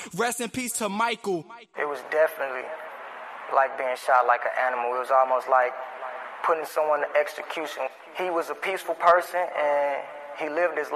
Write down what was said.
Rest in peace to Michael. It was definitely like being shot like an animal. It was almost like putting someone to execution. He was a peaceful person, and he lived his